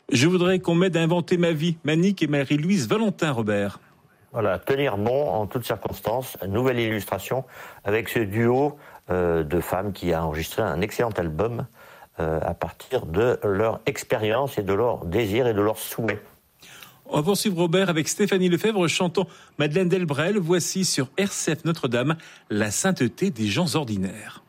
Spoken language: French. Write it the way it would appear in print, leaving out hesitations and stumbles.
Je voudrais qu'on m'aide à inventer ma vie. Manique et Marie-Louise Valentin, Robert. Voilà, tenir bon en toutes circonstances. Nouvelle illustration avec ce duo de femmes qui a enregistré un excellent album à partir de leur expérience et de leurs désirs et de leurs souhaits. On va poursuivre, Robert, avec Stéphanie Lefebvre chantant Madeleine Delbrel. Voici sur RCF Notre-Dame la sainteté des gens ordinaires.